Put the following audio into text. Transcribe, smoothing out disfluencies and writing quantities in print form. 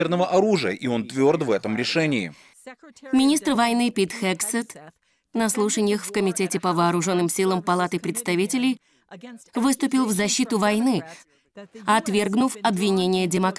ядерного оружия, и он тверд в этом решении. Министр войны Пит Хексет на слушаниях в Комитете по вооруженным силам Палаты представителей выступил в защиту войны, отвергнув обвинения демократов.